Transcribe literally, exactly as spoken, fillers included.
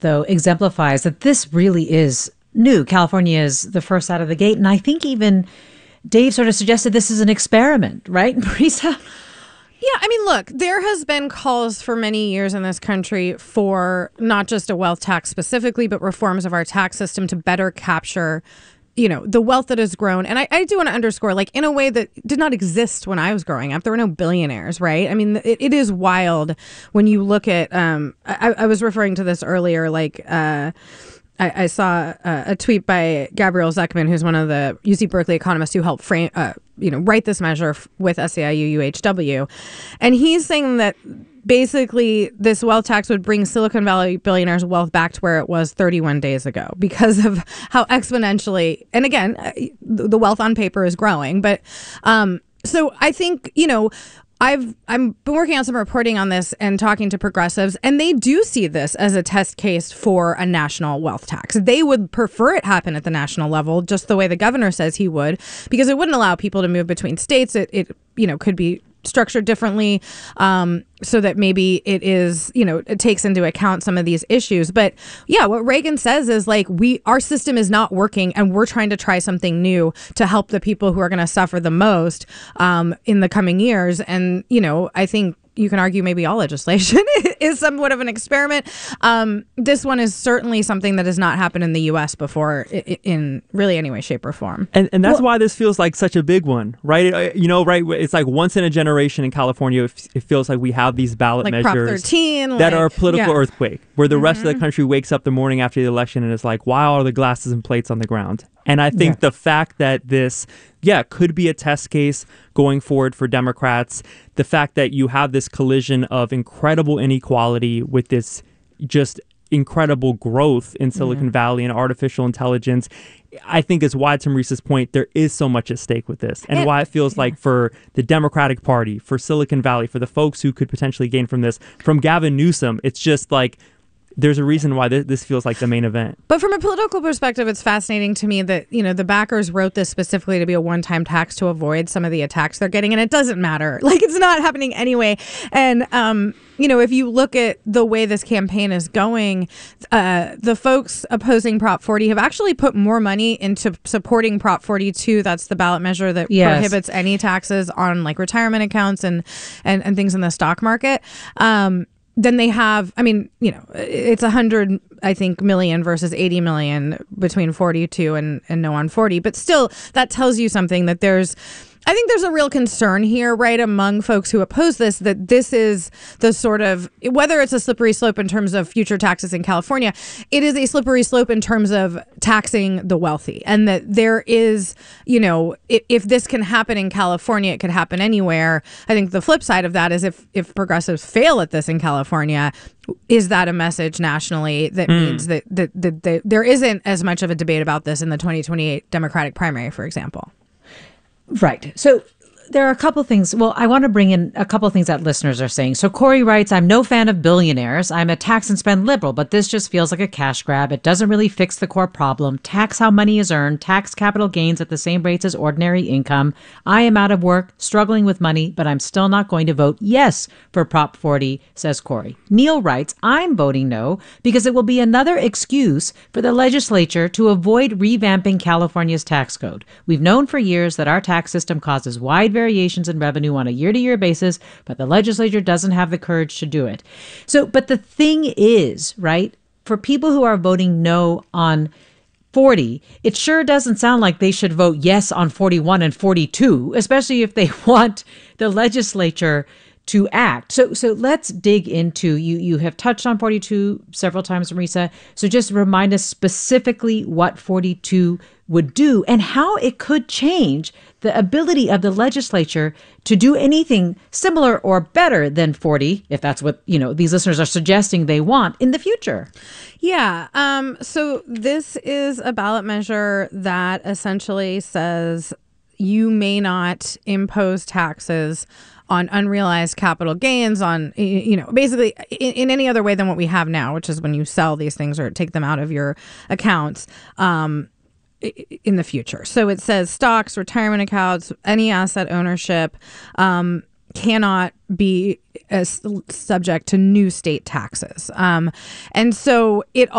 though, exemplifies that this really is new. California is the first out of the gate. And I think even Dave sort of suggested this is an experiment, right, Marisa? Yeah, I mean, look, there has been calls for many years in this country for not just a wealth tax specifically, but reforms of our tax system to better capture, you know, the wealth that has grown. And I, I do want to underscore, like, in a way that did not exist when I was growing up. There were no billionaires, right? I mean, it, it is wild when you look at, um, I, I was referring to this earlier, like, uh, I, I saw a, a tweet by Gabriel Zuckman, who's one of the U C Berkeley economists who helped frame, uh, you know, write this measure f- with S E I U U H W. And he's saying that basically this wealth tax would bring Silicon Valley billionaires' wealth back to where it was thirty-one days ago because of how exponentially, and again, the wealth on paper is growing. But um, so I think, you know, I've I'm been working on some reporting on this and talking to progressives, and they do see this as a test case for a national wealth tax. They would prefer it happen at the national level, just the way the governor says he would, because it wouldn't allow people to move between states. It, it you know, could be structured differently, um, so that maybe it is, you know, it takes into account some of these issues. But yeah, what Reagan says is like, we, our system is not working and we're trying to try something new to help the people who are going to suffer the most um, in the coming years. And, you know, I think you can argue maybe all legislation is somewhat of an experiment. Um, this one is certainly something that has not happened in the U S before in, in really any way, shape, or form. And and that's well, why this feels like such a big one, right? You know, right? It's like once in a generation in California, it feels like we have these ballot like measures Prop thirteen, that like, are a political yeah. earthquake, where the mm-hmm. rest of the country wakes up the morning after the election and is like, why are the glasses and plates on the ground? And I think yeah. the fact that this, yeah, could be a test case going forward for Democrats, the fact that you have this collision of incredible inequality with this just incredible growth in Silicon mm-hmm. Valley and artificial intelligence, I think is why, to Marisa's point, there is so much at stake with this, and, and why it feels yeah. like for the Democratic Party, for Silicon Valley, for the folks who could potentially gain from this, from Gavin Newsom, it's just like, there's a reason why this, this feels like the main event. But from a political perspective, it's fascinating to me that, you know, the backers wrote this specifically to be a one-time tax to avoid some of the attacks they're getting. And it doesn't matter. Like, it's not happening anyway. And, um, you know, if you look at the way this campaign is going, uh, the folks opposing Prop forty have actually put more money into supporting Prop forty-two. That's the ballot measure that yes. prohibits any taxes on, like, retirement accounts and, and, and things in the stock market. Um Then they have, I mean, you know, it's one hundred, I think, million versus eighty million between forty-two and, and no on forty. But still, that tells you something that there's, I think there's a real concern here, right, among folks who oppose this, that this is the sort of, whether it's a slippery slope in terms of future taxes in California, it is a slippery slope in terms of taxing the wealthy. And that there is, you know, if, if this can happen in California, it could happen anywhere. I think the flip side of that is if, if progressives fail at this in California, is that a message nationally that mm. means that, that, that, that there isn't as much of a debate about this in the twenty twenty-eight Democratic primary, for example? Right. So there are a couple things. Well, I want to bring in a couple of things that listeners are saying. So Corey writes, I'm no fan of billionaires. I'm a tax and spend liberal, but this just feels like a cash grab. It doesn't really fix the core problem. Tax how money is earned, tax capital gains at the same rates as ordinary income. I am out of work, struggling with money, but I'm still not going to vote yes for Prop forty, says Corey. Neil writes, I'm voting no because it will be another excuse for the legislature to avoid revamping California's tax code. We've known for years that our tax system causes wide variations in revenue on a year-to-year basis, but the legislature doesn't have the courage to do it. So, but the thing is, right, for people who are voting no on forty, it sure doesn't sound like they should vote yes on forty-one and forty-two, especially if they want the legislature to act. So so let's dig into, you you have touched on forty-two several times, Marisa. So just remind us specifically what forty-two would do and how it could change the ability of the legislature to do anything similar or better than forty, if that's what, you know, these listeners are suggesting they want in the future. Yeah. Um, so this is a ballot measure that essentially says you may not impose taxes on unrealized capital gains, on, you know, basically in, in any other way than what we have now, which is when you sell these things or take them out of your accounts um, in the future. So it says stocks, retirement accounts, any asset ownership. Um, cannot be uh, subject to new state taxes. Um, and so it